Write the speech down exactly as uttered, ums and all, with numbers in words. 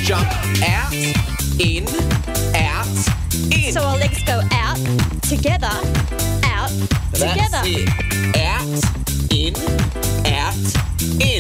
jump out, in, out, in. So our legs go out, together, out, That's together. it. Out.